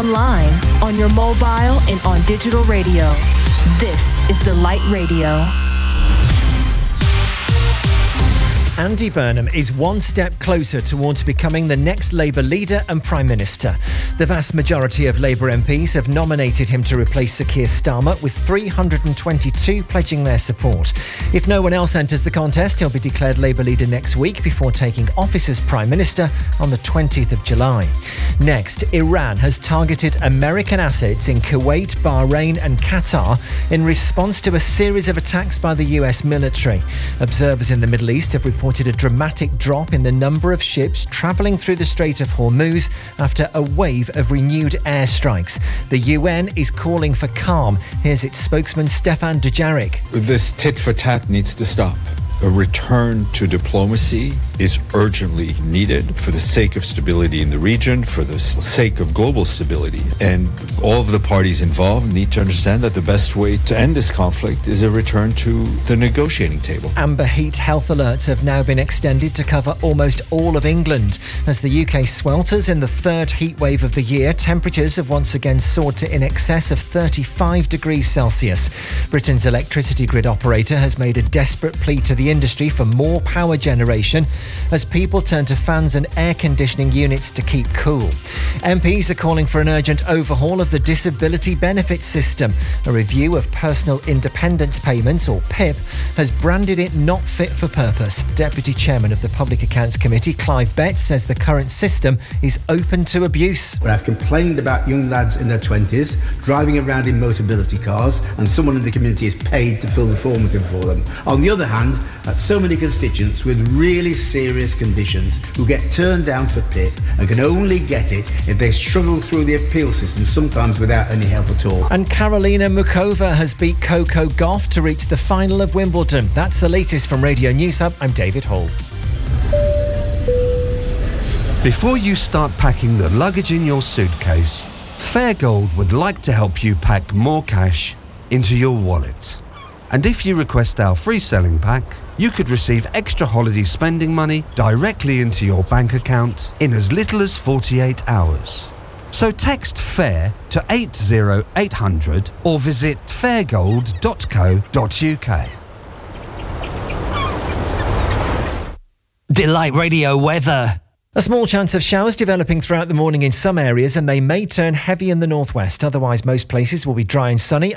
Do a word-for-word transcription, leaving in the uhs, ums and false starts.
online, on your mobile, and on digital radio. This is Delight Radio. Andy Burnham is one step closer towards becoming the next Labour leader and Prime Minister. The vast majority of Labour M Ps have nominated him to replace Sir Keir Starmer, with three hundred twenty-two pledging their support. If no one else enters the contest, he'll be declared Labour leader next week before taking office as Prime Minister on the twentieth of July. Next, Iran has targeted American assets in Kuwait, Bahrain and Qatar in response to a series of attacks by the U S military. Observers in the Middle East have reported a dramatic drop in the number of ships travelling through the Strait of Hormuz after a wave of renewed airstrikes. The U N is calling for calm. Here's its spokesman Stefan Dujarric. This tit for tat needs to stop. A return to diplomacy is urgently needed for the sake of stability in the region, for the sake of global stability. And all of the parties involved need to understand that the best way to end this conflict is a return to the negotiating table. Amber heat health alerts have now been extended to cover almost all of England. As the U K swelters in the third heat wave of the year, temperatures have once again soared to in excess of thirty-five degrees Celsius. Britain's electricity grid operator has made a desperate plea to the industry for more power generation as people turn to fans and air conditioning units to keep cool. M Ps are calling for an urgent overhaul of the disability benefits system. A review of personal independence payments, or P I P, has branded it not fit for purpose. Deputy Chairman of the Public Accounts Committee, Clive Betts, says the current system is open to abuse. When I've complained about young lads in their twenties driving around in motorability cars and someone in the community is paid to fill the forms in for them. On the other hand, that's so many constituents with really serious conditions who get turned down for P I P and can only get it if they struggle through the appeal system, sometimes without any help at all. And Karolina Muchova has beat Coco Gauff to reach the final of Wimbledon. That's the latest from Radio News Hub. I'm David Hall. Before you start packing the luggage in your suitcase, Fairgold would like to help you pack more cash into your wallet. And if you request our free selling pack, you could receive extra holiday spending money directly into your bank account in as little as forty-eight hours. So text FAIR to eight zero eight hundred or visit fairgold dot co dot uk. Delight Radio weather. A small chance of showers developing throughout the morning in some areas, and they may turn heavy in the northwest. Otherwise, most places will be dry and sunny.